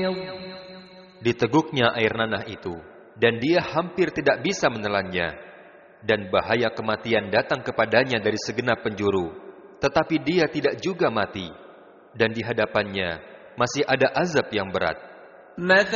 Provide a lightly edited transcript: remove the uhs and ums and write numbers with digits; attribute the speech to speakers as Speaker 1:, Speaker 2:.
Speaker 1: Diteguknya air nanah itu, dan dia hampir tidak bisa menelannya. Dan bahaya kematian datang kepadanya dari segenap penjuru, tetapi dia tidak juga mati. Dan di hadapannya masih ada azab yang berat.